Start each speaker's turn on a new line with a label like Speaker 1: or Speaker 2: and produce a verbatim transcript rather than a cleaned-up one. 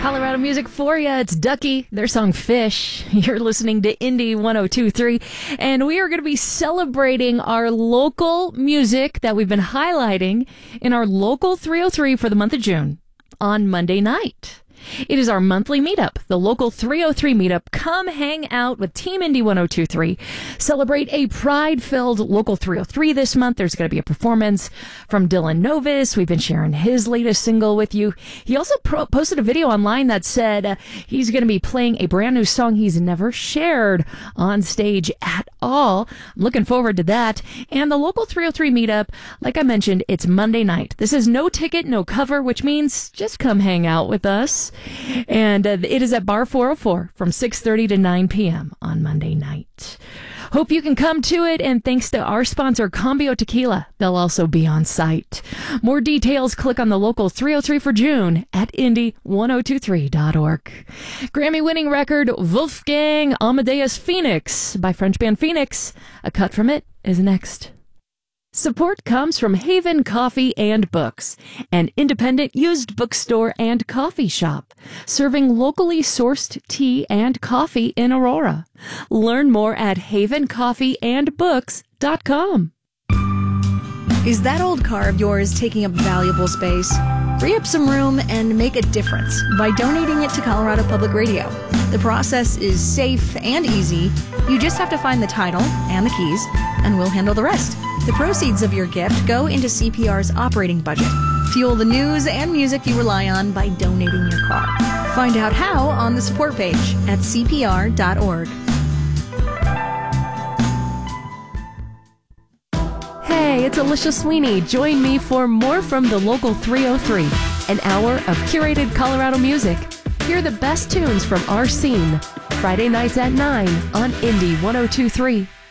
Speaker 1: Colorado music for you. It's Ducky, their song Fish. You're listening to Indie one oh two point three, and we are going to be celebrating our local music that we've been highlighting in our local three oh three for the month of June on Monday night. It is our monthly meetup, the local three oh three meetup. Come hang out with Team Indie one oh two point three. Celebrate a pride-filled local three oh three this month. There's going to be a performance from Dylan Novus. We've been sharing his latest single with you. He also pro- posted a video online that said uh, he's going to be playing a brand new song he's never shared on stage at all. I'm looking forward to that. And the local three oh three meetup, like I mentioned, it's Monday night. This is no ticket, no cover, which means just come hang out with us. And uh, it is at Bar four oh four from six thirty to nine p.m. on Monday night. Hope you can come to it, and thanks to our sponsor, Cambio Tequila, they'll also be on site. More details, click on the local three oh three for June at indie one oh two three dot org. Grammy-winning record Wolfgang Amadeus Phoenix by French band Phoenix. A cut from it is next. Support comes from Haven Coffee and Books, an independent used bookstore and coffee shop, serving locally sourced tea and coffee in Aurora. Learn more at haven coffee and books dot com.
Speaker 2: Is that old car of yours taking up valuable space? Free up some room and make a difference by donating it to Colorado Public Radio. The process is safe and easy. You just have to find the title and the keys, and we'll handle the rest. The proceeds of your gift go into C P R's operating budget. Fuel the news and music you rely on by donating your car. Find out how on the support page at c p r dot org.
Speaker 3: Hey, it's Alicia Sweeney. Join me for more from the local three oh three, an hour of curated Colorado music. Hear the best tunes from our scene. Friday nights at nine on Indie one oh two point three.